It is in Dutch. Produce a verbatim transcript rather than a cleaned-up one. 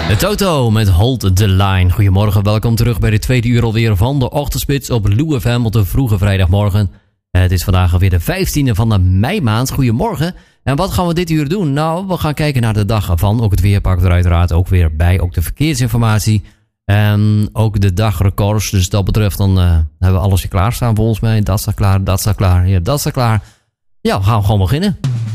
Toto met Hold the Line. Goedemorgen, welkom terug bij de tweede uur alweer van de Ochtendspits op Lou F M op de vroege vrijdagmorgen. Het is vandaag alweer de vijftiende van de meimaand. Goedemorgen. En wat gaan we dit uur doen? Nou, we gaan kijken naar de dag van. Ook het weer pakt er uiteraard ook weer bij. Ook de verkeersinformatie. En ook de dagrecords. Dus dat betreft dan uh, hebben we alles hier klaarstaan volgens mij. Dat staat klaar, dat staat klaar. Ja, dat staat klaar. Ja, we gaan gewoon beginnen.